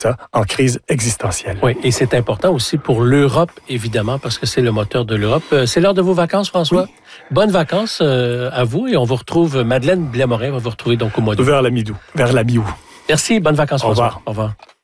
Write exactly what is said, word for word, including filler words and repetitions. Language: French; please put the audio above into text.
ça, en crise existentielle. Oui, et c'est important aussi pour l'Europe, évidemment, parce que c'est le moteur de l'Europe. C'est l'heure de vos vacances, François. Oui. Bonnes vacances euh, à vous, et on vous retrouve, Madeleine Blais-Morin va vous retrouver donc au mois d'août. Vers la mi-août, vers la mi-août. Merci, bonnes vacances, Au François. revoir. Au revoir.